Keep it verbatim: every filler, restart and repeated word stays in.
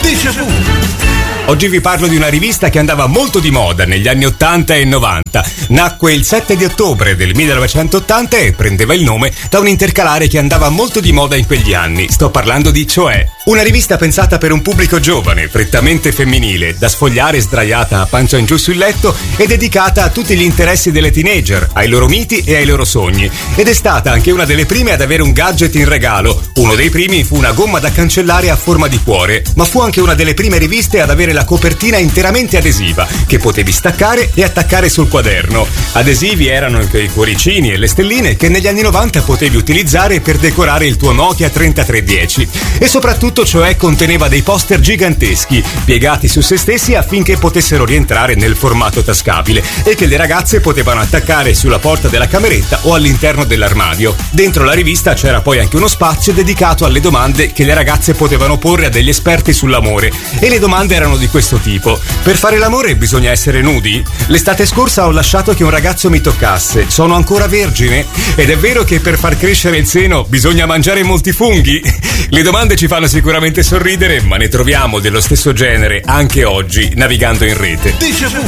Déjà vu. Oggi vi parlo di una rivista che andava molto di moda negli anni ottanta e novanta. Nacque il sette di ottobre del millenovecentottanta e prendeva il nome da un intercalare che andava molto di moda in quegli anni. Sto parlando di Cioè. Una rivista pensata per un pubblico giovane, prettamente femminile, da sfogliare sdraiata a pancia in giù sul letto e dedicata a tutti gli interessi delle teenager, ai loro miti e ai loro sogni. Ed è stata anche una delle prime ad avere un gadget in regalo. Uno dei primi fu una gomma da cancellare a forma di cuore, ma fu anche una delle prime riviste ad avere la copertina interamente adesiva, che potevi staccare e attaccare sul quaderno. Adesivi erano anche i cuoricini e le stelline che negli anni novanta potevi utilizzare per decorare il tuo Nokia trentatré dieci. E soprattutto Cioè conteneva dei poster giganteschi, piegati su se stessi affinché potessero rientrare nel formato tascabile e che le ragazze potevano attaccare sulla porta della cameretta o all'interno dell'armadio. Dentro la rivista c'era poi anche uno spazio dedicato alle domande che le ragazze potevano porre a degli esperti sull'amore, e le domande erano di questo tipo: per fare l'amore bisogna essere nudi? L'estate scorsa ho lasciato che un ragazzo mi toccasse, sono ancora vergine? Ed è vero che per far crescere il seno bisogna mangiare molti funghi? Le domande ci fanno sicuramente sorridere, ma ne troviamo dello stesso genere anche oggi navigando in rete. Déjà vu.